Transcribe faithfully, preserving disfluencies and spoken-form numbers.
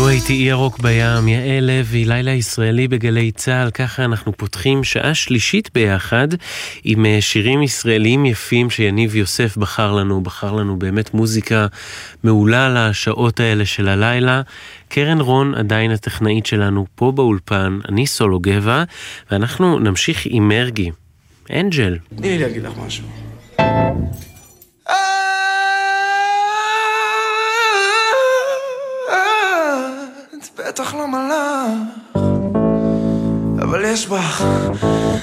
לו הייתי אי ירוק בים, יעל לוי, לילה ישראלי בגלי צהל. ככה אנחנו פותחים שעה שלישית ביחד עם שירים ישראליים יפים שיניב יוסף בחר לנו, בחר לנו באמת מוזיקה מעולה לשעות האלה של הלילה. קרן רון עדיין הטכנאית שלנו פה באולפן, אני סולו גבע, ואנחנו נמשיך עם מרגי. אנג'ל. תני לי להגיד לך משהו. בטח לא מלאך, אבל יש בך